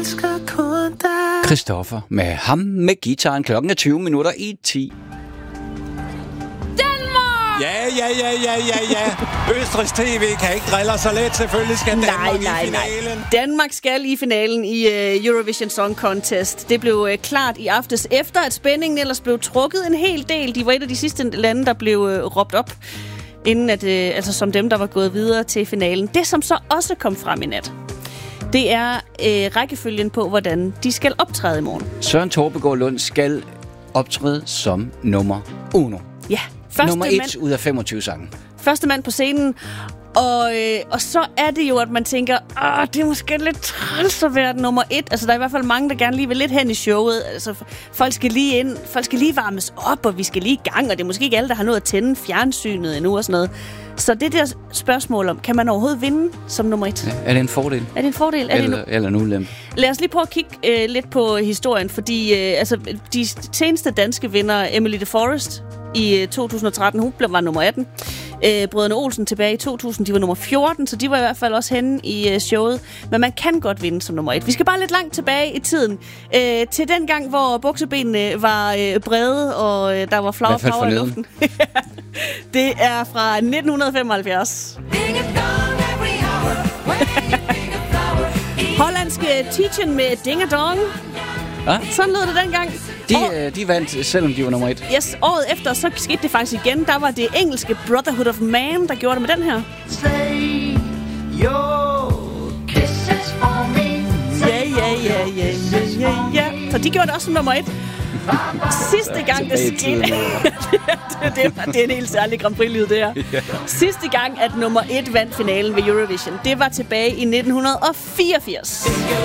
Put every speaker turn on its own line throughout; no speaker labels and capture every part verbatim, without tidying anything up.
elsker kun dig.
Christoffer med ham med guitaren. Klokken er tyve minutter i ti.
Ja, ja, ja, ja, ja, ja. Østrigs T V kan ikke drille så let. Selvfølgelig skal Danmark
nej, nej,
i finalen.
Nej. Danmark skal i finalen i uh, Eurovision Song Contest. Det blev uh, klart i aftes, efter at spændingen ellers blev trukket en hel del. De var et af de sidste lande, der blev uh, råbt op, inden at, uh, altså som dem, der var gået videre til finalen. Det, som så også kom frem i nat, det er uh, rækkefølgen på, hvordan de skal optræde i morgen.
Søren Torpegaard Lund skal optræde som nummer uno.
Ja. Første
Nummer et
mand,
ud af femogtyve sange.
Første mand på scenen. Og, øh, og så er det jo, at man tænker, åh, det er måske lidt træls at være nummer et. Altså, der er i hvert fald mange, der gerne lige vil lidt hen i showet. Altså, folk skal lige ind, folk skal lige varmes op, og vi skal lige i gang. Og det er måske ikke alle, der har nået at tænde fjernsynet endnu og sådan noget. Så det der spørgsmål om, kan man overhovedet vinde som nummer et?
Ja, er det en fordel?
Er det en fordel? Er
Eller,
det
eller en ulempe?
Lad os lige prøve at kigge øh, lidt på historien, fordi øh, altså, de seneste danske vinder, Emily de Forest, i to tusind og tretten, hun blev, var nummer atten. Øh, Brødrene Olsen tilbage i to tusind, de var nummer fjorten, så de var i hvert fald også henne i øh, showet. Men man kan godt vinde som nummer et. Vi skal bare lidt langt tilbage i tiden. Øh, til den gang, hvor buksebenene var øh, brede, og øh, der var flower power i luften. Det er fra nitten femoghalvfjerds. Hollandske Tietjen med Ding a Dong.
Ja?
Sådan lød det dengang.
De, øh, de vandt, selvom de var nummer et.
Yes, året efter, så skete det faktisk igen. Der var det engelske Brotherhood of Man, der gjorde det med den her.
Say your kisses for me.
Ja, ja, ja, ja, ja, ja, ja. Så de gjorde det også som nummer et. Sidste gang, det skete... det, det, det er en helt særlig Grand Prix-lyd, det her. Sidste gang, at nummer et vandt finalen ved Eurovision, det var tilbage i nitten fireogfirs.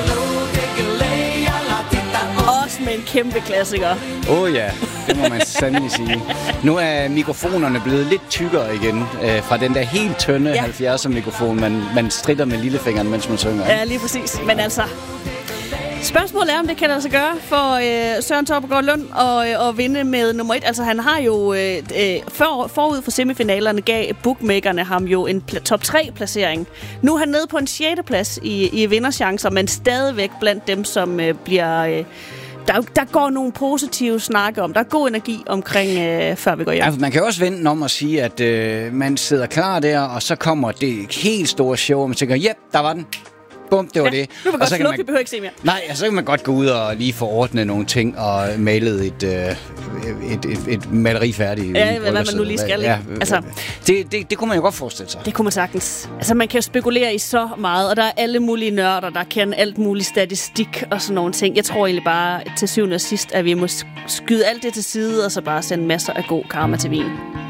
Også med en kæmpe klassiker.
Åh oh, ja, det må man sandelig sige. Nu er mikrofonerne blevet lidt tykkere igen. Øh, fra den der helt tynde ja. halvfjerdser mikrofon, man, man stritter med lillefingeren, mens man synger.
Ja, lige præcis. Men altså... Spørgsmålet er, om det kan lade sig gøre for øh, Søren Torpegaard Lund at, at vinde med nummer et. Altså, han har jo øh, for, forud for semifinalerne gav bookmakerne ham jo en pl- top tre placering. Nu er han nede på en sjette plads i, i vinderchancer, men stadigvæk blandt dem, som øh, bliver... Øh, der, der går nogle positive snakke om. Der er god energi omkring, øh, før vi går hjem.
Ja, man kan jo også vende om at sige, at øh, man sidder klar der, og så kommer det helt store show, og man tænker, ja, der var den. Bum, det var
ja,
det.
Nu vil
og
godt slukke, vi behøver ikke se mere.
Nej, altså, så kan man godt gå ud og lige få ordnet nogle ting og malet et, øh, et, et, et maleri færdigt.
Ja, hvad man nu lige skal. Ja,
altså, det, det, det kunne man jo godt forestille sig.
Det kunne man sagtens. Altså, man kan jo spekulere i så meget, og der er alle mulige nørder, der kender alt muligt statistik og sådan nogle ting. Jeg tror egentlig bare til syvende og sidst, at vi må skyde alt det til side, og så bare sende masser af god karma til vin.